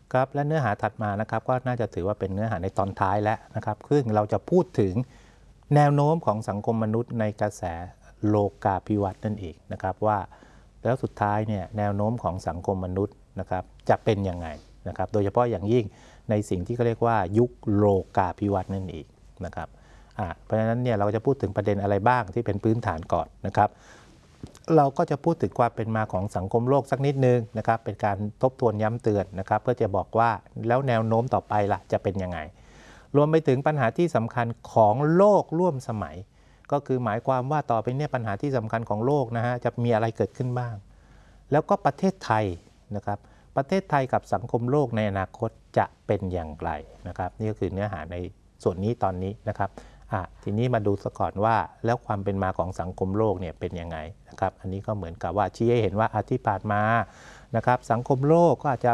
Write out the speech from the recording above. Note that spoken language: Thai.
ครับและเนื้อหาถัดมานะครับก็น่าจะถือว่าเป็นเนื้อหาในตอนท้ายแล้วนะครับซึ่งเราจะพูดถึงแนวโน้มของสังคมมนุษย์ในกระแสโลกาภิวัตน์นั่นเองนะครับว่าแล้วสุดท้ายเนี่ยแนวโน้มของสังคมมนุษย์นะครับจะเป็นยังไงนะครับโดยเฉพาะอย่างยิ่งในสิ่งที่เขาเรียกว่ายุคโลกาภิวัตน์นั่นเองนะครับเพราะฉะนั้นเนี่ยเราจะพูดถึงประเด็นอะไรบ้างที่เป็นพื้นฐานก่อนนะครับเราก็จะพูดถึงความเป็นมาของสังคมโลกสักนิดนึงนะครับเป็นการทบทวนย้ำเตือนนะครับเพื่อจะบอกว่าแล้วแนวโน้มต่อไปล่ะจะเป็นยังไงรวมไปถึงปัญหาที่สำคัญของโลกร่วมสมัยก็คือหมายความว่าต่อไปเนี่ยปัญหาที่สำคัญของโลกนะฮะจะมีอะไรเกิดขึ้นบ้างแล้วก็ประเทศไทยนะครับประเทศไทยกับสังคมโลกในอนาคตจะเป็นอย่างไรนะครับนี่ก็คือเนื้อหาในส่วนนี้ตอนนี้นะครับทีนี้มาดูซะก่อนว่าแล้วความเป็นมาของสังคมโลกเนี่ยเป็นยังไงนะครับอันนี้ก็เหมือนกับว่าชี้ให้เห็นว่าที่ผ่านมานะครับสังคมโลกก็อาจจะ